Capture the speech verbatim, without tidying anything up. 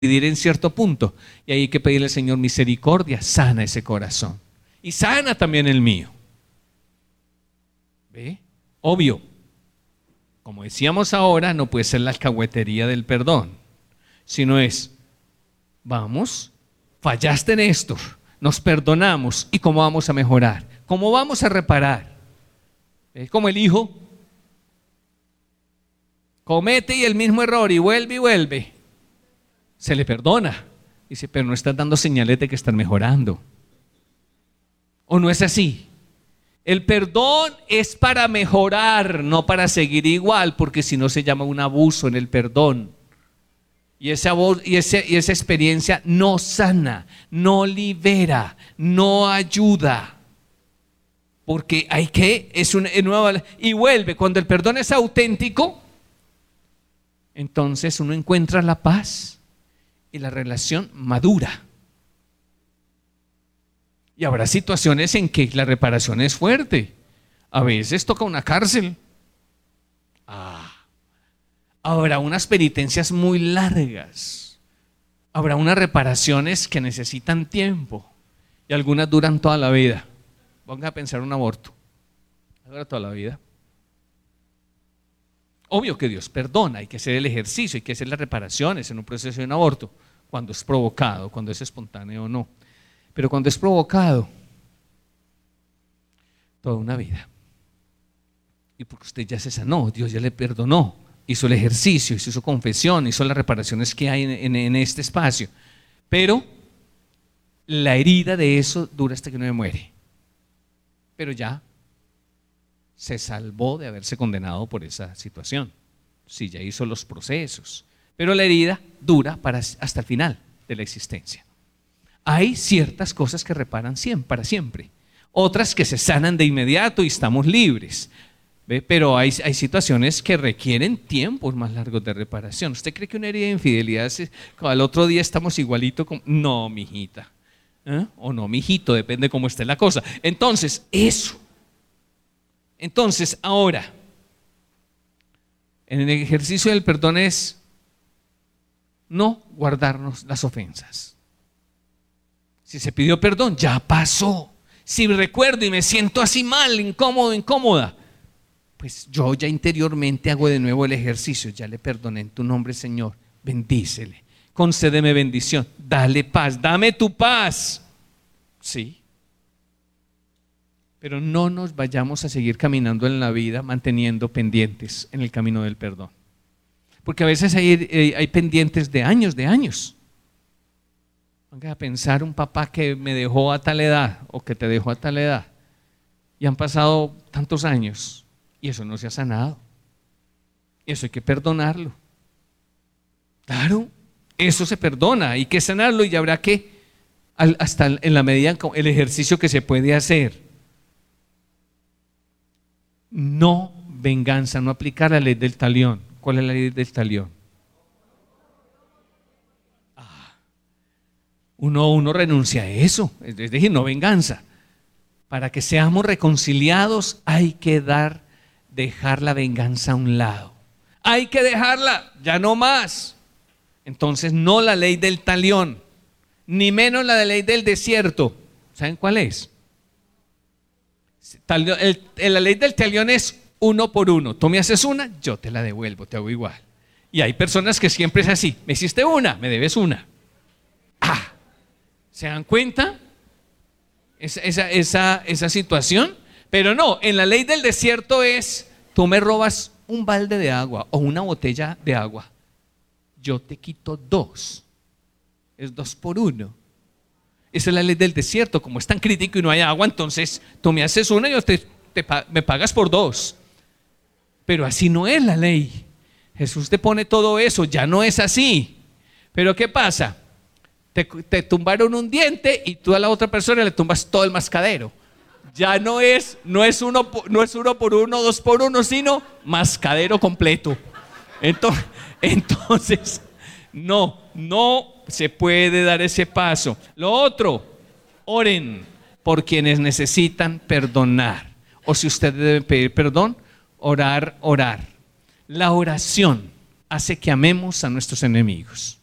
dividir en cierto punto. Y ahí hay que pedirle al Señor misericordia, sana ese corazón. Y sana también el mío. ¿Ve? Obvio. Como decíamos ahora, no puede ser la alcahuetería del perdón, sino es, vamos, fallaste en esto, nos perdonamos, ¿y cómo vamos a mejorar? ¿Cómo vamos a reparar? ¿Ve? Como el hijo comete y el mismo error y vuelve y vuelve, se le perdona, dice, pero no estás dando señales de que están mejorando. ¿O no es así? El perdón es para mejorar, no para seguir igual, porque si no se llama un abuso en el perdón. Y esa, y, ese, y esa experiencia no sana, no libera, no ayuda. Porque hay que, es una nueva, y vuelve, cuando el perdón es auténtico, entonces uno encuentra la paz y la relación madura. Y habrá situaciones en que la reparación es fuerte. A veces toca una cárcel. Ah. Habrá unas penitencias muy largas. Habrá unas reparaciones que necesitan tiempo. Y algunas duran toda la vida. Ponga a pensar un aborto. Dura toda la vida. Obvio que Dios perdona, hay que hacer el ejercicio, hay que hacer las reparaciones en un proceso de un aborto, cuando es provocado, cuando es espontáneo o no. Pero cuando es provocado, toda una vida. Y porque usted ya se sanó, Dios ya le perdonó, hizo el ejercicio, hizo su confesión, hizo las reparaciones que hay en, en, en este espacio. Pero la herida de eso dura hasta que uno muere. Pero ya se salvó de haberse condenado por esa situación. Sí, ya hizo los procesos. Pero la herida dura para, hasta el final de la existencia. Hay ciertas cosas que reparan siempre, para siempre, otras que se sanan de inmediato y estamos libres. ¿Ve? Pero hay, hay situaciones que requieren tiempos más largos de reparación. ¿Usted cree que una herida de infidelidad es, al otro día estamos igualito? Con... No, mijita, ¿eh? O no, mijito, depende cómo esté la cosa. Entonces, eso. Entonces, ahora, en el ejercicio del perdón es no guardarnos las ofensas. Si se pidió perdón, ya pasó. Si recuerdo y me siento así mal, incómodo, incómoda, pues yo ya interiormente hago de nuevo el ejercicio. Ya le perdoné en tu nombre, Señor. Bendícele, concédeme bendición, dale paz, dame tu paz. Sí. Pero no nos vayamos a seguir caminando en la vida manteniendo pendientes en el camino del perdón. Porque a veces hay, hay pendientes de años, de años. Venga a pensar un papá que me dejó a tal edad o que te dejó a tal edad y han pasado tantos años y eso no se ha sanado. Eso hay que perdonarlo. Claro, eso se perdona, hay que sanarlo y habrá que, hasta en la medida, el ejercicio que se puede hacer. No venganza, no aplicar la ley del talión. ¿Cuál es la ley del talión? Uno, uno renuncia a eso, es decir, no venganza. Para que seamos reconciliados hay que dar, dejar la venganza a un lado. Hay que dejarla, ya no más. Entonces no la ley del talión, ni menos la ley del desierto. ¿Saben cuál es? El, el, la ley del talión es uno por uno. Tú me haces una, yo te la devuelvo, te hago igual. Y hay personas que siempre es así, me hiciste una, me debes una. Ah. ¿Se dan cuenta? Esa, esa, esa, esa situación. Pero no, en la ley del desierto es, tú me robas un balde de agua o una botella de agua, yo te quito dos. Es dos por uno. Esa es la ley del desierto. Como es tan crítico y no hay agua, entonces tú me haces una y yo te, te, me pagas por dos. Pero así no es la ley. Jesús te pone todo eso, ya no es así. Pero ¿qué pasa? Te, te tumbaron un diente y tú a la otra persona le tumbas todo el mascadero. Ya no es, no es uno, no es uno por uno, dos por uno, sino mascadero completo. Entonces, entonces no, no se puede dar ese paso. Lo otro, oren por quienes necesitan perdonar. O si usted debe pedir perdón, orar, orar. La oración hace que amemos a nuestros enemigos.